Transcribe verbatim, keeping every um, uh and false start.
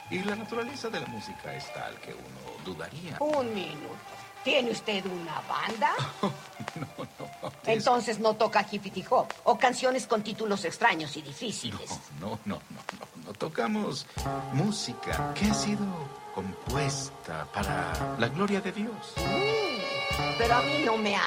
Y la naturaleza de la música es tal que uno dudaría. Un minuto. ¿Tiene usted una banda? no, no. Entonces no toca hippity hop o canciones con títulos extraños y difíciles. No, no, no, no, no. No tocamos música que ha sido compuesta para la gloria de Dios. Mm, pero a mí no me